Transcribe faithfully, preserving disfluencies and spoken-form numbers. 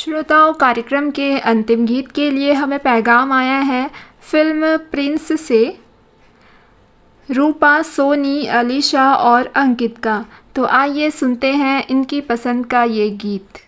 श्रोताओं, कार्यक्रम के अंतिम गीत के लिए हमें पैगाम आया है फिल्म प्रिंस से रूपा, सोनी, अलीशा और अंकित का। तो आइए सुनते हैं इनकी पसंद का ये गीत।